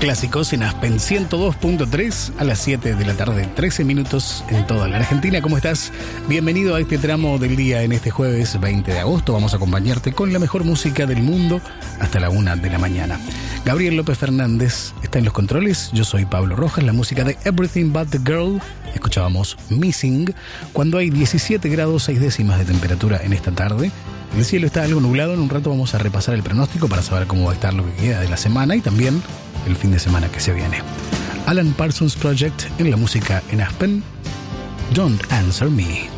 clásicos en Aspen 102.3 a las 7 de la tarde, 13 minutos en toda la Argentina. ¿Cómo estás? Bienvenido a este tramo del día en este jueves 20 de agosto. Vamos a acompañarte con la mejor música del mundo hasta la 1 de la mañana. Gabriel López Fernández está en los controles. Yo soy Pablo Rojas. La música de Everything But The Girl. Escuchábamos Missing. Cuando hay 17 grados 6 décimas de temperatura en esta tarde. El cielo está algo nublado. En un rato vamos a repasar el pronóstico para saber cómo va a estar lo que queda de la semana y también el fin de semana que se viene. Alan Parsons Project en la música en Aspen. Don't Answer Me.